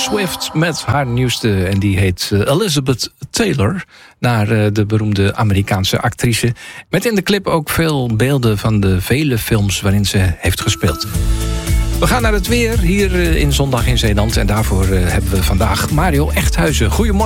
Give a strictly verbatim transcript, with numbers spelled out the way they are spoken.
Swift met haar nieuwste. En die heet Elizabeth Taylor. Naar de beroemde Amerikaanse actrice. Met in de clip ook veel beelden van de vele films waarin ze heeft gespeeld. We gaan naar het weer hier in Zondag in Zeeland. En daarvoor hebben we vandaag Mario Echthuizen. Goedemorgen.